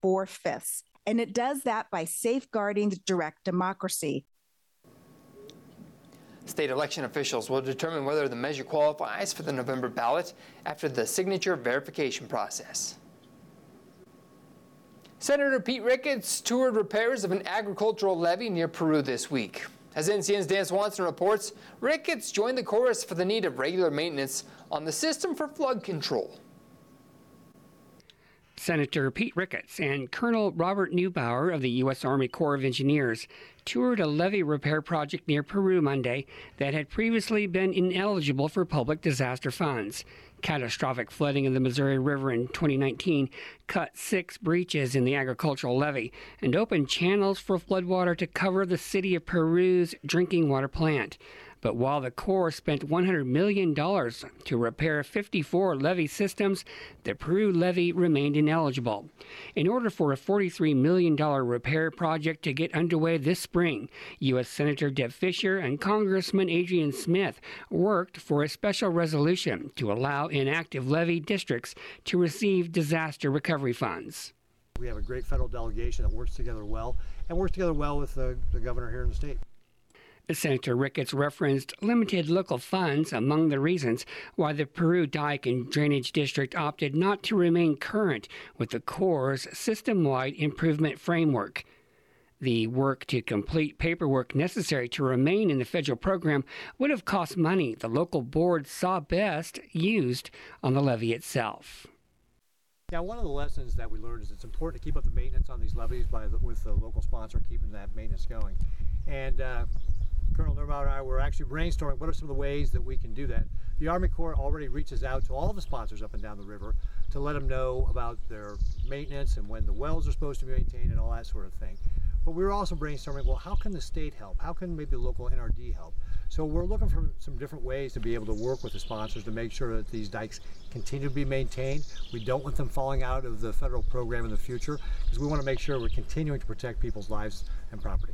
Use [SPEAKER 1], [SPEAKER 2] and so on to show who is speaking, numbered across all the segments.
[SPEAKER 1] 4/5. And it does that by safeguarding direct democracy.
[SPEAKER 2] State election officials will determine whether the measure qualifies for the November ballot after the signature verification process. Senator Pete Ricketts toured repairs of an agricultural levee near Peru this week. As NCN's Dan Swanson reports, Ricketts joined the chorus for the need of regular maintenance on the system for flood control.
[SPEAKER 3] Senator Pete Ricketts and Colonel Robert Neubauer of the U.S. Army Corps of Engineers toured a levee repair project near Peru Monday that had previously been ineligible for public disaster funds. Catastrophic flooding of the Missouri River in 2019 cut 6 breaches in the agricultural levee and opened channels for floodwater to cover the city of Peru's drinking water plant. But while the Corps spent $100 million to repair 54 levee systems, the Peru levee remained ineligible. In order for a $43 million repair project to get underway this spring, U.S. Senator Deb Fischer and Congressman Adrian Smith worked for a special resolution to allow inactive levee districts to receive disaster recovery funds.
[SPEAKER 4] We have a great federal delegation that works together well and works together well with the governor here in the state.
[SPEAKER 3] Senator Ricketts referenced limited local funds among the reasons why the Peru Dike and Drainage District opted not to remain current with the Corps' system-wide improvement framework. The work to complete paperwork necessary to remain in the federal program would have cost money the local board saw best used on the levee itself.
[SPEAKER 4] Yeah, one of the lessons that we learned is it's important to keep up the maintenance on these levees with the local sponsor keeping that maintenance going. And Colonel Neubauer and I were actually brainstorming what are some of the ways that we can do that. The Army Corps already reaches out to all the sponsors up and down the river to let them know about their maintenance and when the wells are supposed to be maintained and all that sort of thing. But we were also brainstorming, well, how can the state help? How can maybe the local NRD help? So we're looking for some different ways to be able to work with the sponsors to make sure that these dikes continue to be maintained. We don't want them falling out of the federal program in the future because we want to make sure we're continuing to protect people's lives and property.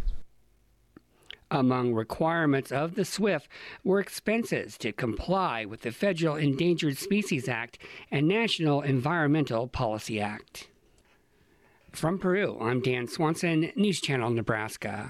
[SPEAKER 3] Among requirements of the SWIFT were expenses to comply with the Federal Endangered Species Act and National Environmental Policy Act. From Peru, I'm Dan Swanson, News Channel Nebraska.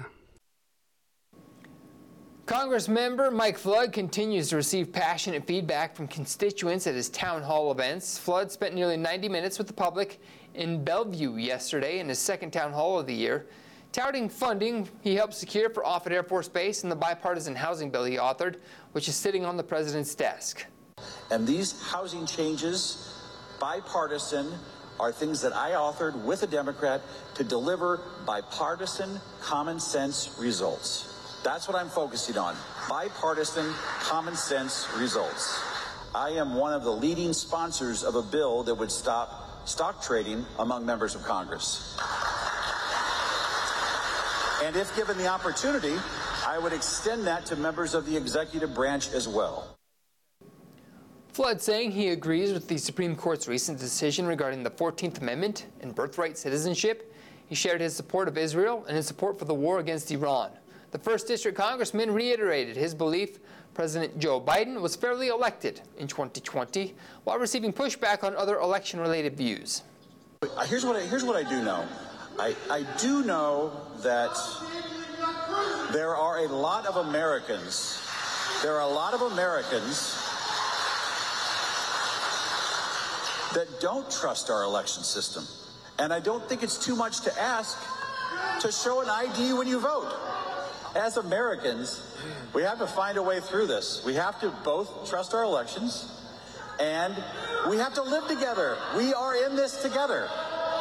[SPEAKER 2] Congressmember Mike Flood continues to receive passionate feedback from constituents at his town hall events. Flood spent nearly 90 minutes with the public in Bellevue yesterday in his second town hall of the year, touting funding he helped secure for Offutt Air Force Base and the bipartisan housing bill he authored, which is sitting on the president's desk.
[SPEAKER 5] And these housing changes, bipartisan, are things that I authored with a Democrat to deliver bipartisan, common sense results. That's what I'm focusing on, bipartisan, common sense results. I am one of the leading sponsors of a bill that would stop stock trading among members of Congress. And if given the opportunity, I would extend that to members of the executive branch as well.
[SPEAKER 2] Flood saying he agrees with the Supreme Court's recent decision regarding the 14th Amendment and birthright citizenship. He shared his support of Israel and his support for the war against Iran. The 1st District Congressman reiterated his belief President Joe Biden was fairly elected in 2020 while receiving pushback on other election-related views.
[SPEAKER 5] Here's what I do know. I do know that there are a lot of Americans that don't trust our election system. And I don't think it's too much to ask to show an ID when you vote. As Americans, we have to find a way through this. We have to both trust our elections and we have to live together. We are in this together.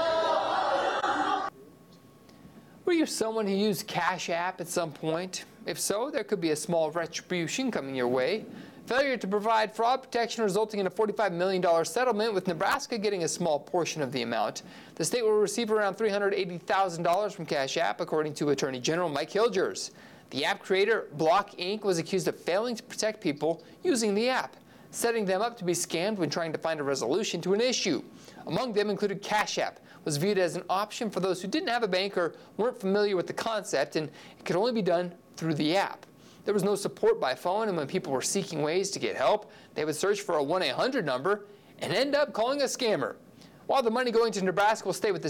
[SPEAKER 2] Were you someone who used Cash App at some point? If so, there could be a small retribution coming your way. Failure to provide fraud protection resulting in a $45 million settlement, with Nebraska getting a small portion of the amount. The state will receive around $380,000 from Cash App, according to Attorney General Mike Hilgers. The app creator, Block Inc., was accused of failing to protect people using the app, setting them up to be scammed when trying to find a resolution to an issue. Among them included Cash App, was viewed as an option for those who didn't have a bank or weren't familiar with the concept, and it could only be done through the app. There was no support by phone, and when people were seeking ways to get help, they would search for a 1-800 number and end up calling a scammer. While the money going to Nebraska will stay with the